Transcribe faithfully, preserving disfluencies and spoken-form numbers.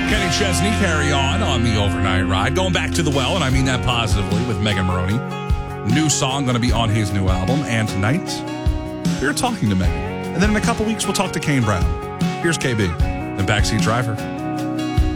Kenny Chesney, Carry On on the overnight ride. Going back to the well, and I mean that positively, with Megan Maroney. New song going to be on his new album. And tonight, we're talking to Megan. And then in a couple weeks, we'll talk to Kane Brown. Here's K B, the Backseat Driver.